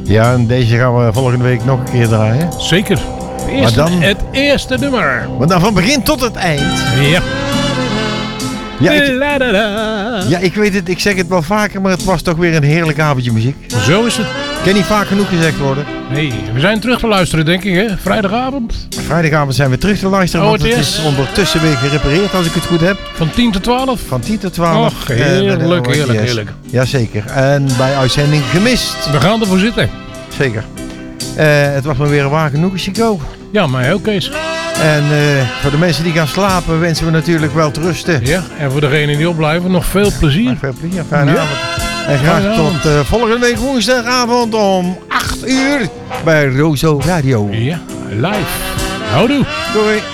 Ja, en deze gaan we volgende week nog een keer draaien. Zeker. Het eerste nummer. Maar dan van begin tot het eind. Ja. Ja, ik weet het, ik zeg het wel vaker, maar het was toch weer een heerlijk avondje muziek. Zo is het. Kan niet vaak genoeg gezegd worden. Nee, we zijn terug te luisteren, denk ik, hè? Vrijdagavond. Vrijdagavond zijn we terug te luisteren, want het is ondertussen weer gerepareerd, als ik het goed heb. Van 10 tot 12? Van 10 tot 12. Och, heerlijk. Jazeker. En bij uitzending gemist. We gaan ervoor zitten. Zeker. Het was maar weer een waar genoeg, Chico. Ja, maar ook Kees. En voor de mensen die gaan slapen wensen we natuurlijk wel te rusten. Ja, en voor degenen die opblijven nog veel plezier. Veel plezier, fijne avond. En graag tot volgende week woensdagavond om 8 uur bij Rozo Radio. Ja, live. Houdoe. Doei.